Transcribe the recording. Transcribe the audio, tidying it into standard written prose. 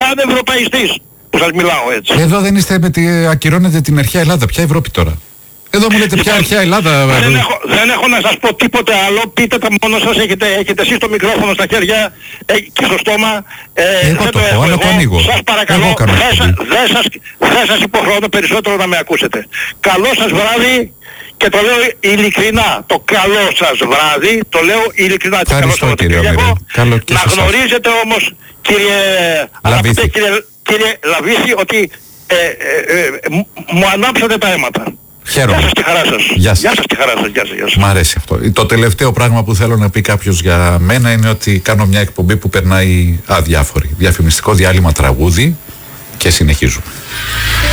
πανευρωπαϊστής που σας μιλάω έτσι. Εδώ δεν είστε ακυρώνετε την αρχαία Ελλάδα. Ποια Ευρώπη τώρα? Εδώ μου λέτε ποια αρχαία Ελλάδα. Δεν έχω να σας πω τίποτε άλλο. Πείτε τα μόνο σας. Έχετε εσείς το μικρόφωνο στα χέρια και στο στόμα. Εγώ δεν το έχω, αλλά το ανοίγω. Σας παρακαλώ, δεν σας υποχρεώνω περισσότερο να με ακούσετε. Καλό σας βράδυ και το λέω ειλικρινά. Το καλό σας βράδυ, το λέω ειλικρινά. Ευχαριστώ κύριε Ομηρή. Να γνωρίζετε όμως κύριε Λαβίση ότι μου ανάψατε τα αίματα. Χαίρομαι. Γεια σας και χαρά σας. Γεια σας. Γεια σας και χαρά σας. Γεια σας. Μ' αρέσει αυτό. Το τελευταίο πράγμα που θέλω να πει κάποιος για μένα είναι ότι κάνω μια εκπομπή που περνάει αδιάφορη. Διαφημιστικό διάλειμμα, τραγούδι και συνεχίζουμε.